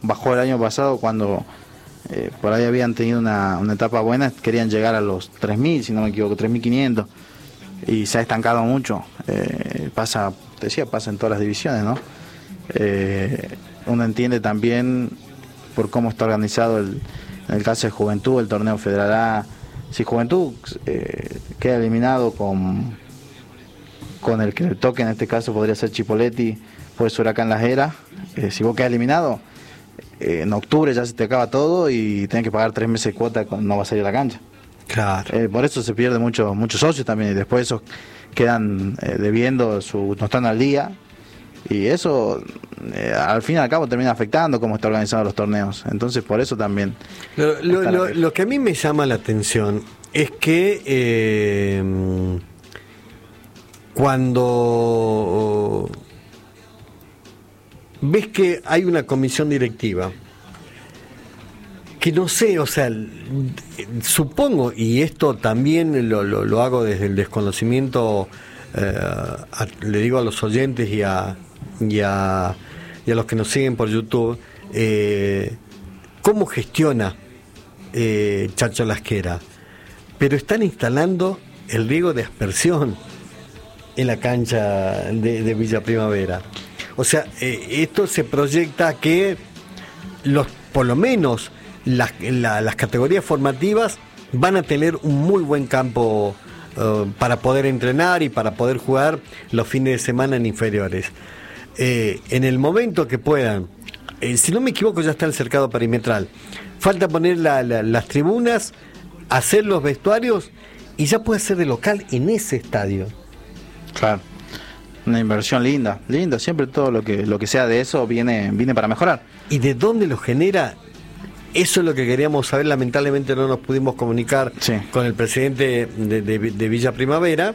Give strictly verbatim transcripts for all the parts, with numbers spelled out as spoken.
bajó el año pasado cuando eh, por ahí habían tenido una, una etapa buena, querían llegar a los tres mil, si no me equivoco, tres mil quinientos, y se ha estancado mucho. Eh, pasa, te decía, pasa en todas las divisiones, ¿no? Eh, uno entiende también por cómo está organizado el, en el caso de Juventud, el torneo Federal A. Si Juventud eh, queda eliminado con, con el que le toque, en este caso podría ser Chipoleti, puede ser Huracán Las Heras, eh, si vos quedas eliminado, eh, en octubre ya se te acaba todo y tenés que pagar tres meses de cuota cuando no vas a ir a la cancha. Claro. Eh, por eso se pierden muchos muchos socios también, y después esos quedan eh, debiendo, su, no están al día, y eso eh, al fin y al cabo termina afectando cómo están organizados los torneos. Entonces por eso también lo, lo, lo, lo que a mí me llama la atención es que eh, cuando ves que hay una comisión directiva que no sé, o sea, supongo, y esto también lo, lo, lo hago desde el desconocimiento, eh, a, le digo a los oyentes y a Y a, y a los que nos siguen por YouTube, eh, cómo gestiona eh, Chacho Lasquera. Pero están instalando el riego de aspersión en la cancha de, de Villa Primavera. O sea, eh, esto se proyecta que los, por lo menos las, la, las categorías formativas van a tener un muy buen campo uh, para poder entrenar y para poder jugar los fines de semana en inferiores. Eh, en el momento que puedan, eh, si no me equivoco ya está el cercado perimetral, falta poner la, la, las tribunas, hacer los vestuarios y ya puede ser de local en ese estadio. Claro, una inversión linda, linda, siempre todo lo que lo que sea de eso viene, viene para mejorar. ¿Y de dónde lo genera? Eso es lo que queríamos saber, lamentablemente no nos pudimos comunicar sí. con el presidente de, de, de Villa Primavera,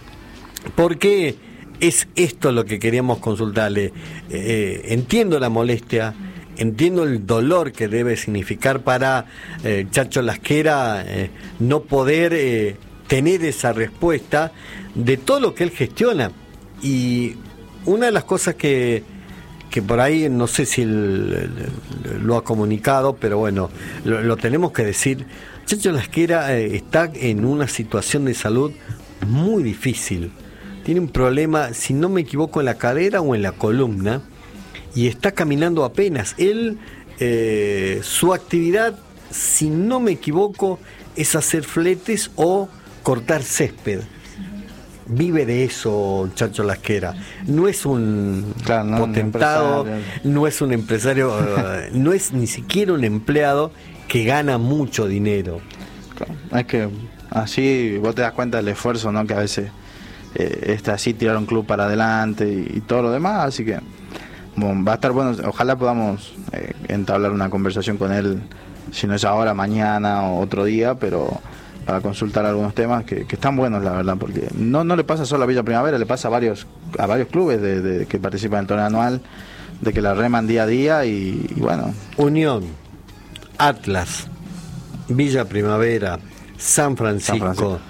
porque es esto lo que queríamos consultarle. Eh, entiendo la molestia, entiendo el dolor que debe significar para eh, Chacho Lasquera eh, no poder eh, tener esa respuesta de todo lo que él gestiona. Y una de las cosas que, que por ahí, no sé si él, lo ha comunicado, pero bueno, lo, lo tenemos que decir, Chacho Lasquera eh, está en una situación de salud muy difícil. Tiene un problema, si no me equivoco, en la cadera o en la columna, y está caminando apenas. Él, eh, su actividad, si no me equivoco, es hacer fletes o cortar césped. Vive de eso Chacho Lasquera. No es un claro, no, potentado, un no es un empresario, uh, no es ni siquiera un empleado que gana mucho dinero. Claro, es que así vos te das cuenta del esfuerzo, ¿no? Que a veces Eh, está así, tirar un club para adelante y, y todo lo demás, así que bueno, va a estar bueno, ojalá podamos eh, entablar una conversación con él, si no es ahora, mañana o otro día, pero para consultar algunos temas que, que están buenos, la verdad, porque no no le pasa solo a Villa Primavera, le pasa a varios a varios clubes de, de, que participan en el torneo anual, de que la reman día a día y, y bueno. Unión, Atlas, Villa Primavera, San Francisco, San Francisco.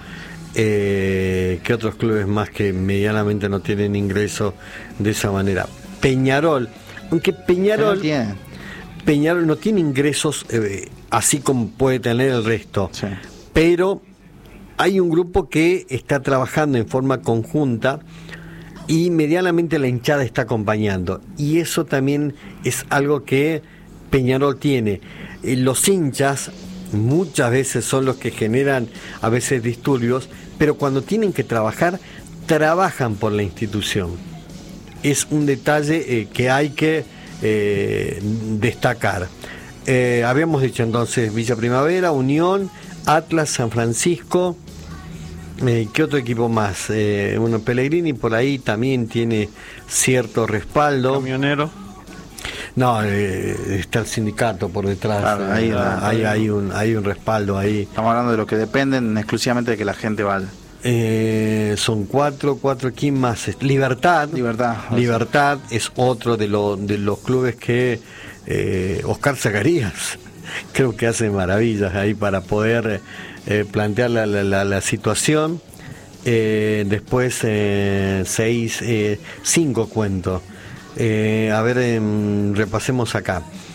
Eh, ¿qué otros clubes más que medianamente no tienen ingresos de esa manera? Peñarol, aunque Peñarol no tiene, Peñarol no tiene ingresos eh, así como puede tener el resto, sí. Pero hay un grupo que está trabajando en forma conjunta y medianamente la hinchada está acompañando, y eso también es algo que Peñarol tiene. Eh, los hinchas muchas veces son los que generan a veces disturbios, pero cuando tienen que trabajar, trabajan por la institución. Es un detalle eh, que hay que eh, destacar. Eh, habíamos dicho entonces Villa Primavera, Unión, Atlas, San Francisco. Eh, ¿Qué otro equipo más? Eh, bueno, Pellegrini por ahí también tiene cierto respaldo. Camionero. No, eh, está el sindicato por detrás. Claro, ahí, eh, hay, hay, un, hay un respaldo ahí. Estamos hablando de los que dependen exclusivamente de que la gente vaya. Eh, son cuatro, cuatro, ¿quién más? Libertad. Libertad. Libertad es otro de, lo, de los clubes que eh, Oscar Zacarías creo que hace maravillas ahí para poder eh, plantear la, la, la, la situación. Eh, después eh, seis, eh, cinco cuentos. Eh, a ver, eh, repasemos acá.